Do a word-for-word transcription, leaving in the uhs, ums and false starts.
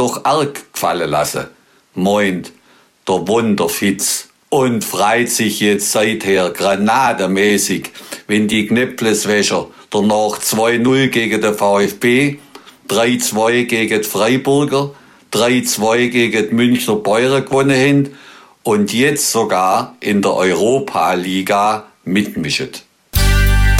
doch arg gefallen lassen, meint der Wunderfitz und freut sich jetzt seither granademäßig, wenn die Knäppleswäscher danach zwei null gegen den VfB, drei zwei gegen die Freiburger, drei zwei gegen die Münchner Bayern gewonnen haben und jetzt sogar in der Europa-Liga mitmischen.